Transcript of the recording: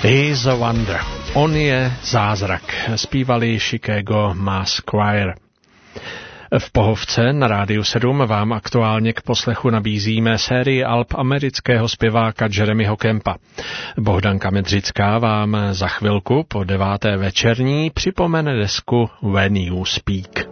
He's a wonder. On je zázrak, zpívali Chicago Mass Choir. V Pohovce na Rádiu 7 vám aktuálně k poslechu nabízíme sérii alb amerického zpěváka Jeremyho Kempa. Bohdanka Medřická vám za chvilku po 9. večerní připomene desku When You Speak.